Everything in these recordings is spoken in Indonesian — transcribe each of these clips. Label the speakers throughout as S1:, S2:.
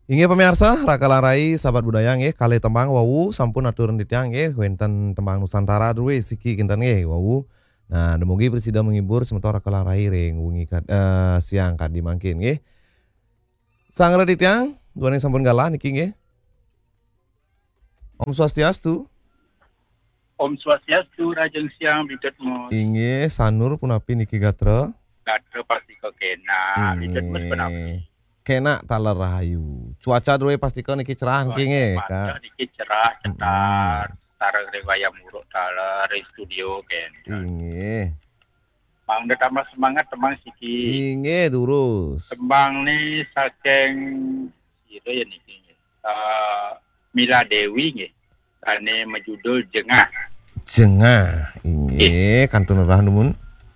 S1: Inge pemirsa, rakalarai sahabat budaya nggih kali tembang wau sampun aturan ditiang nggih wenten tembang Nusantara duwe siki kinten nggih wau. Nah, demugi presida menghibur sementara rakalarai ring wengi siang kadi mangkin nggih. Sangre ditiang duane sampun galah niki nggih. Om Swastiastu.
S2: Om Swastiastu, Rajeng Siang, Bidetmo.
S1: Inge sanur punapi niki gatra.
S2: Gatra pasti kena, Bidetmo penapi.
S1: Kena taler rahayu. Cuaca dulu pasti kan niki cerah niki
S2: Cuaca niki cerah, cetar. Sareng rewaya muruk taler studio ken.
S1: Inge.
S2: Mang udah tambah semangat temang siki.
S1: Inge durus.
S2: Tembang nih saking itu ya niki. Mila Dewi nggih. Ane menjudul Jengah.
S1: Jengah. Inge kantun rah numun.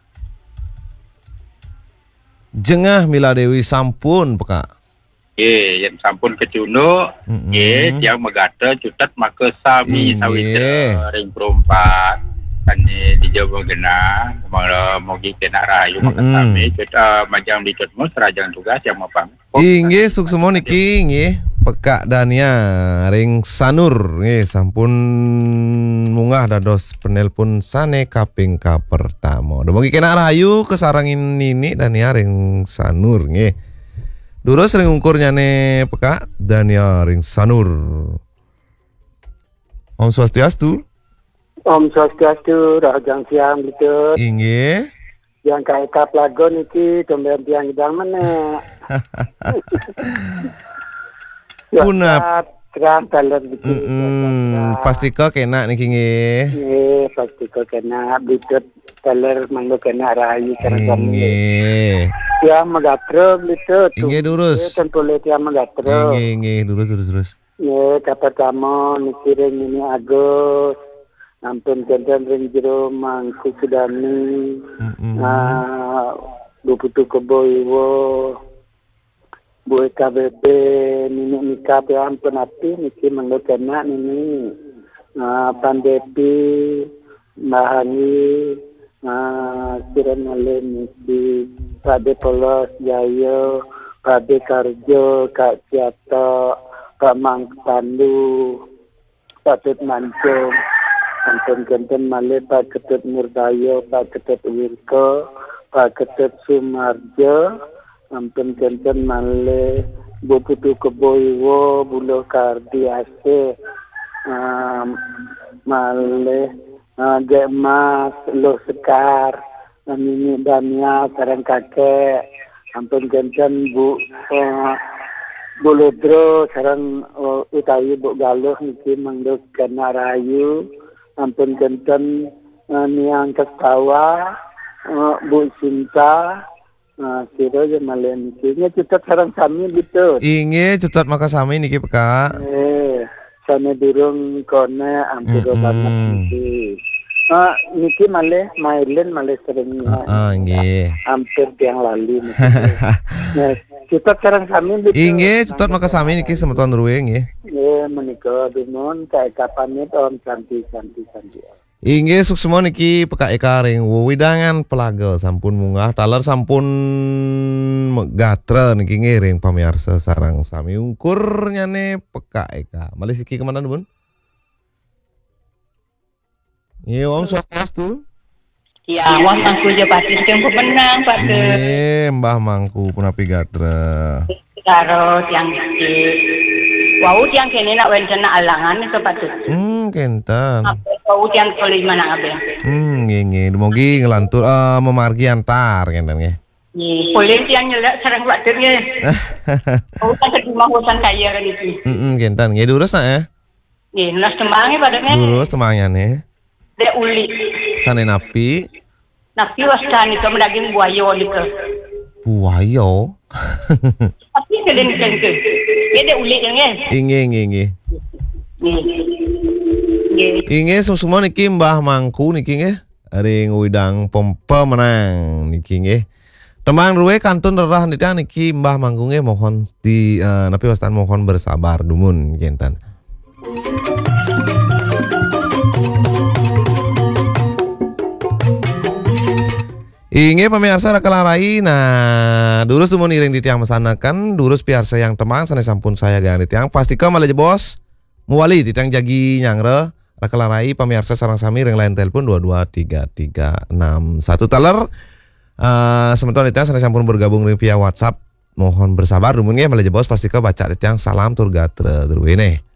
S1: Jengah Mila Dewi sampun peka.
S2: Yang sampun kecuno, yang megata cutat maka sami sawita ring perompat. Tani di Jawa Gena, mogi kena rayu maka sami kita majang di Cutmus rajang tugas yang mapang.
S1: Inge suksemo niki inge peka dania ring sanur nggih sampun munggah dados penelpon sane kaping ka pertama. Dumugi kena rayu kesarangin nini dania ring sanur nggih. Durus ring ungkurnya ne peka dania ring sanur. Om Swastiastu.
S3: Om Swastiastu, Rajang Siang gitu.
S1: Inge.
S3: Yang kayak kap lagu niki tumben tiang idang mana.
S1: Punap.
S3: Cerah taler gitu.
S1: Pasti kok kena niki nggih.
S3: Nggih, pasti kok kena bitut taler manggo kena rayu kerjaan
S1: nggih.
S3: Ya megatro bitut.
S1: Inge durus.
S3: Tempule tiang megatro.
S1: Inge durus.
S3: Nggih, kata kamu niki ring ini Agus. Ampun kenten ring jero mangku sudani. Buputu kebo iwo. Bu KBB nini nikah pe ampun api niki manggo kena nini. Pandepi Mahani Siren Male niki Pade Polos Jayo Pade Karjo Kak Ciato Pak Mang Pandu Patut Mancung Ampun kenten Male Pak Ketut Murdayo Pak Ketut Wirko Pak Ketut Sumarjo Ampun kenten Male Bu Putu Keboiwo Bulo Kardi Ase Male Gemas Lo Sekar Mini Dania Sarang Kakek Ampun kenten Bu Buludro Sarang Utawi Bu Galuh Niki Mangduk Kena Rayu Ampun kenten Niang Kestawa Bu Sinta Siro je malen niki cutat sarang sami gitu.
S1: Inge cutat maka sami niki peka.
S3: Sana durung kone ampiro banget niki. Niki male mailen male sering.
S1: Nggih.
S3: Hampir tiang lali niki. Nah, cutat sarang sami gitu.
S1: Inge cutat maka sami niki semeton ruwe nggih.
S3: Nggih menika dumon kayak kapan om cantik.
S1: Inge suksemo niki peka eka ring widangan pelaga sampun munggah taler sampun gatra niki nggih ring pamirsa sarang sami ungkur nyane peka eka. Malih siki kemana Bun? Iya Om Swastiastu.
S4: Ya, Mbah Mangku je pasti tempo menang Pak.
S1: Mbah Mangku punapi gatra.
S4: Karo tiang wau tiang kene nak wenten alangan itu Pak.
S1: Kenten.
S4: Wau tiang kali mana abe.
S1: Nggih, dumogi ngelantur memargi antar kenten nggih.
S4: Nggih, boleh tiang nyelak sareng Pak nggih. Wau kan terima hutan kaya kan iki.
S1: Kenten nggih durus nak ya.
S4: Nggih, nas tembange padane.
S1: Durus temangnya nih.
S4: Dek uli.
S1: Sane napi.
S4: Napi wastani ke daging buaya dike.
S1: Buaya.
S4: Tapi kelen ke. Dek uli nggih.
S1: Inge. Inge semua niki Mbah Mangku niki nggih ring widang pompa menang niki nggih. Temang ruwe kantun rerah niki Mbah Mangku nggih mohon di napi wastan mohon bersabar dumun kinten. Inge pemirsa rakalarai. Nah, durus tumun iring di tiang mesanakan, durus piarsa yang temang sana sampun saya gang di tiang. Pastikan malah bos. Muali di tiang jagi nyangre. Rakalarai pemirsa sarang sami ring lain telepon 223361 teler. Sementara di tiang sana sampun bergabung via WhatsApp. Mohon bersabar rumun nge malah bos pastikan baca di tiang salam turgatre durwene.